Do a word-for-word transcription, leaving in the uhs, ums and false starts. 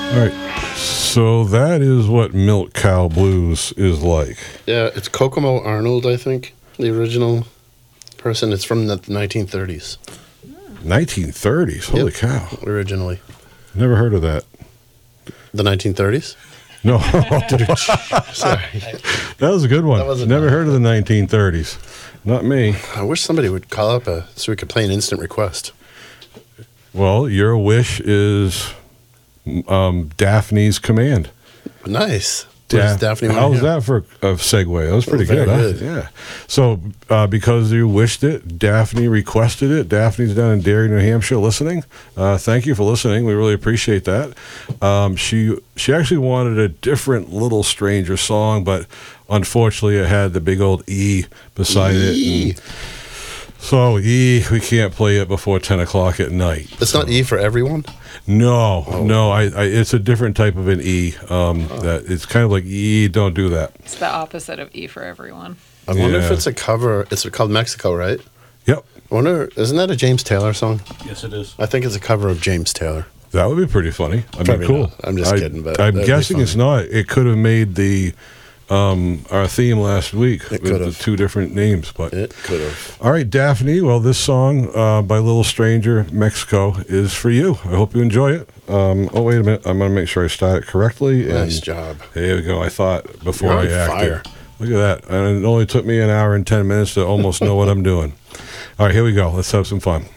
All right, so that is what Milk Cow Blues is like. Yeah, it's Kokomo Arnold, I think, the original person. It's from the nineteen thirties. nineteen thirties, holy Yep. cow. Originally. Never heard of that. The nineteen thirties? No, Sorry. that was a good one. That wasn't Never bad. heard of the nineteen thirties. Not me. I wish somebody would call up a, so we could play an instant request. Well, your wish is um, Daphne's command. Nice. What does Daphne want to How's hear? that for a segue? That was pretty very good, huh? good. Yeah. So, uh, because you wished it, Daphne requested it. Daphne's down in Derry, New Hampshire, listening. Uh, thank you for listening. We really appreciate that. Um, she she actually wanted a different Little Stranger song, but unfortunately, it had the big old E beside E. it. And so, E, we can't play it before ten o'clock at night. It's not E for everyone? No, Oh. no, I, I, it's a different type of an E. Um, that it's kind of like E, don't do that. It's the opposite of E for everyone. I wonder if Yeah. it's a cover. It's called Mexico, right? Yep, I wonder, isn't that a James Taylor song? Yes, it is. I think it's a cover of James Taylor. that would be pretty funny. I mean, Probably cool. not. I'm just I- kidding, but I'm that'd be guessing it's not. It could have made the um, our theme last week It with the could've. two different names. But It could have. all right, Daphne. Well, this song uh, by Little Stranger, Mexico, is for you. I hope you enjoy it. Um, oh, wait a minute. I'm going to make sure I start it correctly. Nice and job. There we go. I thought before You're I on acted. fire. Look at that. And it only took me an hour and ten minutes to almost know what I'm doing. All right, here we go. Let's have some fun.